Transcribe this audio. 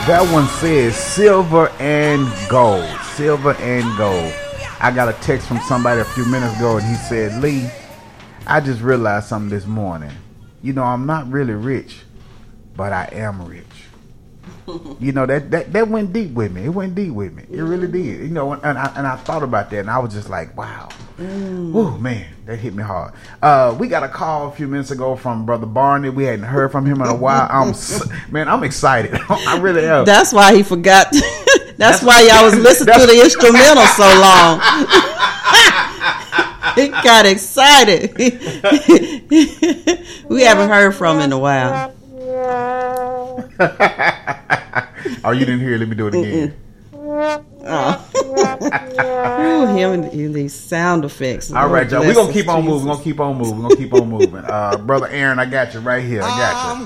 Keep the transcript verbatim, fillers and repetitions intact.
That one says silver and gold. Silver and gold. I got a text from somebody a few minutes ago, and he said, Lee, I just realized something this morning. You know, I'm not really rich, but I am rich. You know, that, that that went deep with me. It went deep with me. It really did. You know, and I, and I thought about that, and I was just like, wow. Mm. Oh, man, that hit me hard. Uh, we got a call a few minutes ago from Brother Barney. We hadn't heard from him in a while. I'm, man, I'm excited. I really am. That's why he forgot. That's, that's why y'all was listening to the instrumental so long. He got excited. We haven't heard from him in a while. Oh, you didn't hear it? Let me do it again. Oh. Ooh, him and these sound effects. All right, y'all. We're going to keep on moving. We're going to keep on moving. We're going to keep on moving. Uh, Brother Aaron, I got you right here. I got you.